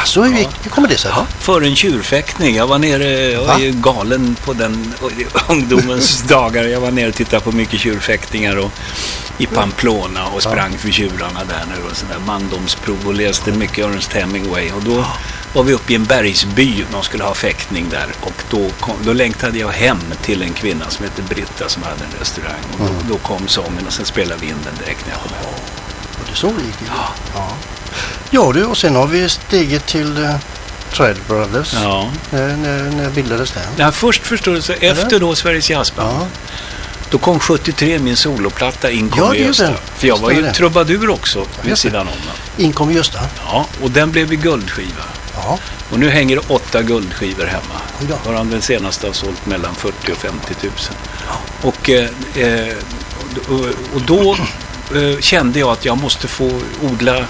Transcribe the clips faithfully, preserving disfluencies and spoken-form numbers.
Alltså, hur, gick, hur kommer det sig? Ja, för en tjurfäktning. Jag var nere, jag var ju galen på den ungdomens dagar. Jag var nere och tittade på mycket tjurfäktningar och i Pamplona och sprang ja. för tjurarna där nu och sådär mandomsprov och läste mycket Ernest Hemingway. Och då var vi uppe i en bergsby och de skulle ha fäktning där. Och då, kom, då längtade jag hem till en kvinna som heter Britta som hade en restaurang. Och då, mm. då kom sången och sen spelade vi in den direkt när jag kom hem. Och det så gick det. Ja. Ja. Ja du, och sen har vi steget till uh, Tread Brothers. Ja. När, när, när bildades den? Ja, först förstår du, så efter då Sveriges Jazzband. Ja. Då kom sjuttiotre min soloplatta Inkom ja, i Gösta. För jag var ju det. trubadur också vid sidan om den. Inkom i Gösta. Ja, och den blev i guldskiva. Ja. Och nu hänger det åtta guldskivor hemma. Varann den senaste har sålt mellan fyrtio och femtio tusen. Ja. Och, eh, och då eh, kände jag att jag måste få odla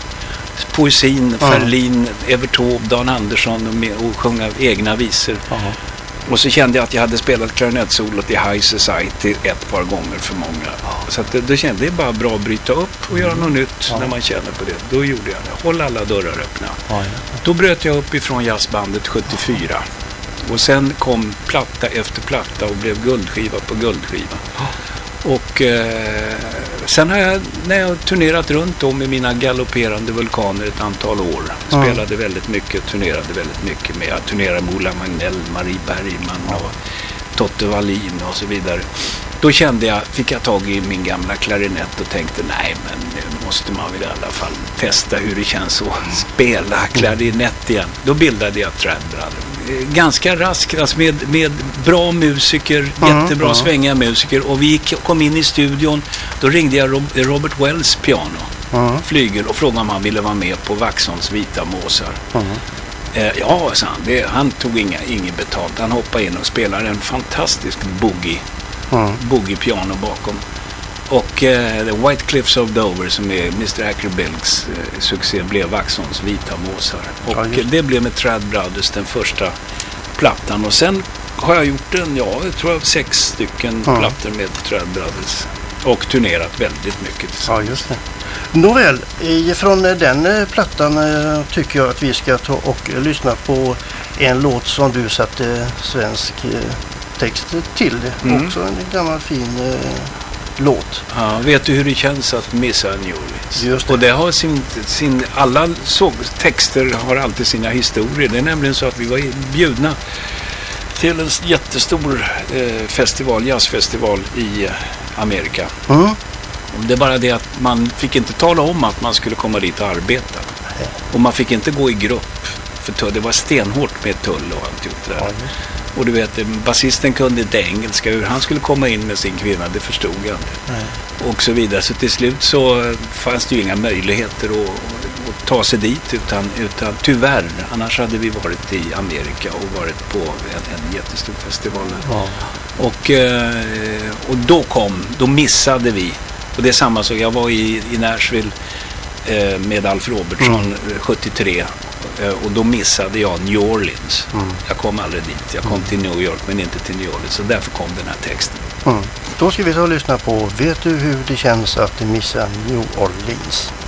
poesin, mm. Ferlin, Evert Taube, Dan Andersson och, med, och sjunga egna visor. Mm. Och så kände jag att jag hade spelat klarinetsolot i High Society ett par gånger för många. Mm. Så att det, då kände jag bara bra att bryta upp och göra något nytt mm. när man känner på det. Då gjorde jag det. Håll alla dörrar öppna. Mm. Då bröt jag upp ifrån jazzbandet sjuttiofyra. Och sen kom platta efter platta och blev guldskiva på guldskiva. Mm. Och eh, sen har jag, när jag turnerat runt om med mina galopperande vulkaner ett antal år, mm. spelade väldigt mycket, turnerade väldigt mycket med, jag turnerade med Ola Magnell, Marie Bergman och mm. Totte Wallin och så vidare. Då kände jag, fick jag tag i min gamla klarinett och tänkte, nej men nu måste man väl i alla fall testa hur det känns att spela klarinett igen. Då bildade jag Tread Brothers. Ganska raskt, alltså med, med bra musiker, mm, jättebra mm. svänga musiker, och vi gick, kom in i studion, då ringde jag Rob, Robert Wells piano, mm. flygel, och frågade om han ville vara med på Vaxholms Vita Måsar. Mm. Eh, ja, sa han, det, han tog inga, inget betalt, han hoppade in och spelade en fantastisk boogie, mm. boogie piano bakom. Och eh, The White Cliffs of Dover, som är mister Ackerbilks eh, succé, blev Vaxholms Vita Måsar. Och ja, det blev med Tread Brothers den första plattan. Och sen har jag gjort en, ja, jag tror jag sex stycken ja. plattor med Tread Brothers. Och turnerat väldigt mycket. Ja, just det. Nåväl, från den plattan tycker jag att vi ska ta och lyssna på en låt som du satte svensk text till. Mm. Också en gammal fin låt. Ja, vet du hur det känns att missa New Orleans? Just det. Och det har sin, sin alla såg, texter har alltid sina historier. Det är nämligen så att vi var bjudna till en jättestor eh, festival, jazzfestival i Amerika. Mm. Det är bara det att man fick inte tala om att man skulle komma dit och arbeta. Nej. Och man fick inte gå i grupp, för det var stenhårt med tull och allt gjort det där. Ja, och du vet, basisten kunde inte engelska, hur han skulle komma in med sin kvinna, det förstod jag inte. Nej. Och så vidare. Så till slut så fanns det ju inga möjligheter att, att ta sig dit, utan, utan tyvärr, annars hade vi varit i Amerika och varit på en, en jättestor festival. Ja. Och, och då kom, då missade vi. Och det är samma sak, jag var i, i Nashville eh, med Alf Robertson mm. sjuttiotre. Och då missade jag New Orleans. Mm. Jag kom aldrig dit. Jag kom mm. till New York men inte till New Orleans. Så därför kom den här texten. Mm. Då ska vi ta och lyssna på Vet du hur det känns att missa New Orleans?